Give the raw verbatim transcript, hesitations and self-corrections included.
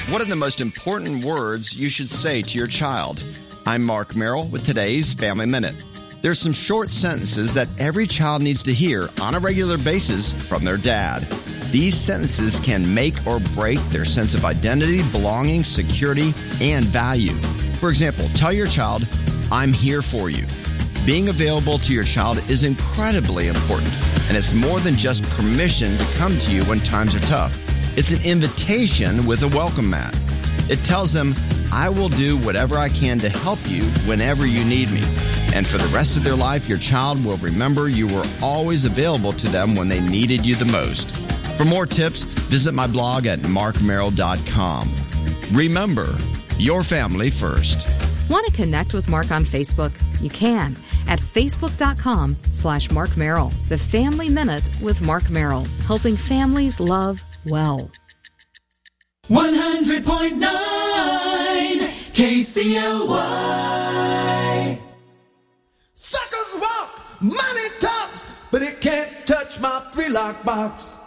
What are the most important words you should say to your child? I'm Mark Merrill with today's Family Minute. There's some short sentences that every child needs to hear on a regular basis from their dad. These sentences can make or break their sense of identity, belonging, security, and value. For example, tell your child, I'm here for you. Being available to your child is incredibly important, and it's more than just permission to come to you when times are tough. It's an invitation with a welcome mat. It tells them, I will do whatever I can to help you whenever you need me. And for the rest of their life, your child will remember you were always available to them when they needed you the most. For more tips, visit my blog at mark merrill dot com. Remember, your family first. Want to connect with Mark on Facebook? You can at facebook.com slash Mark Merrill. The Family Minute with Mark Merrill, helping families love well. one hundred point nine K C L Y. Suckers walk, money talks, but it can't touch my three-lock box.